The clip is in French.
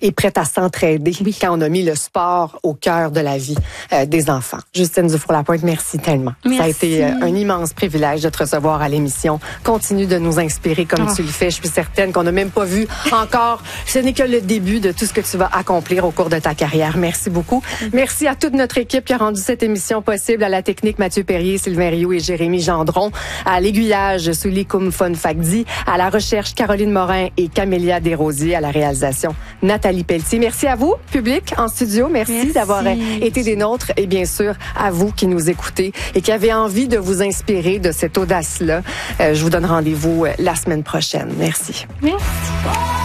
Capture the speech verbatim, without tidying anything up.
et prête à s'entraider oui. quand on a mis le sport au cœur de la vie euh, des enfants. Justine Dufour-Lapointe, merci tellement. Merci. Ça a été euh, un immense privilège de te recevoir à l'émission. Continue de nous inspirer comme oh. tu le fais. Je suis certaine qu'on n'a même pas vu encore. Ce n'est que le début de tout ce que tu vas accomplir au cours de ta carrière. Merci beaucoup. Mm-hmm. Merci à toute notre équipe qui a rendu cette émission possible, à la technique Mathieu Perrier, Sylvain Rioux et Jérémy Gendron, à l'aiguillage Souli Koumfon Fakdi, à la recherche Caroline Morin et Camélia Desrosiers, à la réalisation Nathalie Pelletier. Merci à vous, public, en studio. Merci, Merci. d'avoir été des nôtres et bien sûr à vous qui nous écoutez et qui avez envie de vous inspirer de cette audace-là. Euh, je vous donne rendez-vous la semaine prochaine. Merci. Merci.